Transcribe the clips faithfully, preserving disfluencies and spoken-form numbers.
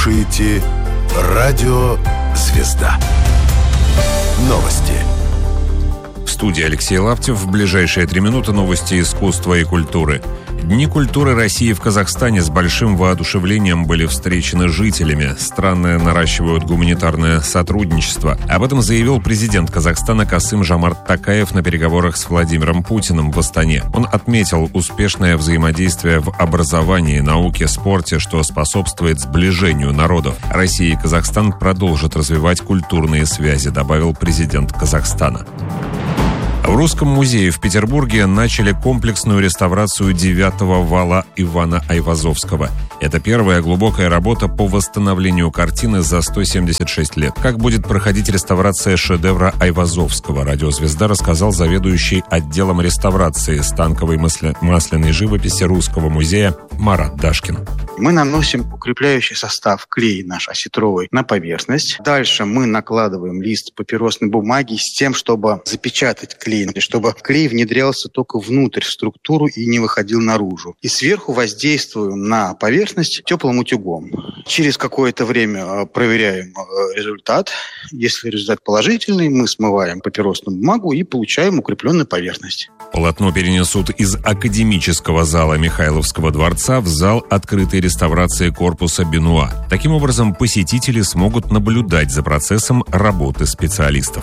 слушаете Радио «Звезда». Новости. В студии Алексей Лаптев. В ближайшие три минуты новости искусства и культуры. Дни культуры России в Казахстане с большим воодушевлением были встречены жителями. Страны наращивают гуманитарное сотрудничество. Об этом заявил президент Казахстана Касым-Жомарт Токаев на переговорах с Владимиром Путиным в Астане. Он отметил успешное взаимодействие в образовании, науке, спорте, что способствует сближению народов. Россия и Казахстан продолжат развивать культурные связи, добавил президент Казахстана. В Русском музее в Петербурге начали комплексную реставрацию девятого вала Ивана Айвазовского. Это первая глубокая работа по восстановлению картины за сто семьдесят шесть лет. Как будет проходить реставрация шедевра Айвазовского, «Радиозвезда» рассказал заведующий отделом реставрации станковой масля... масляной живописи Русского музея Марат Дашкин. Мы наносим укрепляющий состав, клей наш осетровый, на поверхность. Дальше мы накладываем лист папиросной бумаги с тем, чтобы запечатать клей, чтобы клей внедрялся только внутрь в структуру и не выходил наружу. И сверху воздействуем на поверхность теплым утюгом. Через какое-то время проверяем результат. Если результат положительный, мы смываем папиросную бумагу и получаем укрепленную поверхность. Полотно перенесут из академического зала Михайловского дворца в зал открытой реставрации корпуса Бенуа. Таким образом, посетители смогут наблюдать за процессом работы специалистов.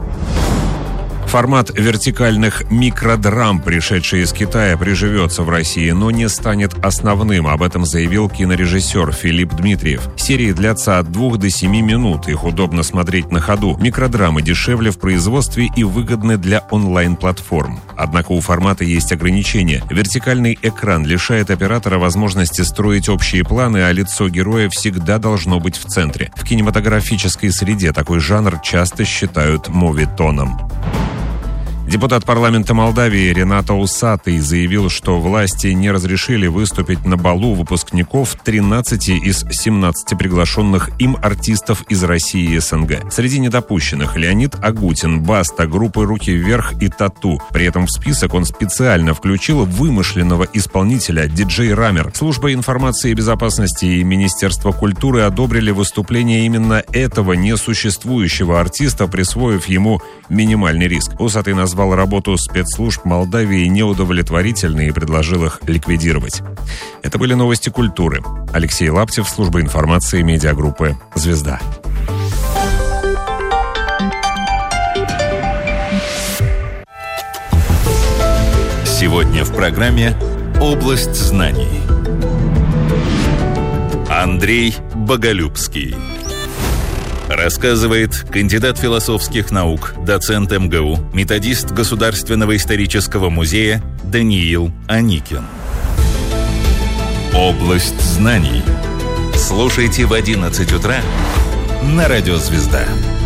Формат вертикальных микродрам, пришедший из Китая, приживется в России, но не станет основным. Об этом заявил кинорежиссер Филипп Дмитриев. Серии длятся от двух до семи минут. Их удобно смотреть на ходу. Микродрамы дешевле в производстве и выгодны для онлайн-платформ. Однако у формата есть ограничения. Вертикальный экран лишает оператора возможности строить общие планы, а лицо героя всегда должно быть в центре. В кинематографической среде такой жанр часто считают моветоном. Депутат парламента Молдавии Ренато Усатый заявил, что власти не разрешили выступить на балу выпускников тринадцати из семнадцати приглашенных им артистов из России и СНГ. Среди недопущенных Леонид Агутин, Баста, группы «Руки вверх» и «Тату». При этом в список он специально включил вымышленного исполнителя диджей Рамер. Служба информации и безопасности и Министерство культуры одобрили выступление именно этого несуществующего артиста, присвоив ему минимальный риск. Усатый назвал назвал работу спецслужб Молдавии неудовлетворительной и предложил их ликвидировать. Это были новости культуры. Алексей Лаптев, служба информации медиагруппы «Звезда». Сегодня в программе «Область знаний». Андрей Боголюбский. Рассказывает кандидат философских наук, доцент эм гэ у, методист Государственного исторического музея Даниил Аникин. Область знаний. Слушайте в одиннадцать утра на «Радио Звезда».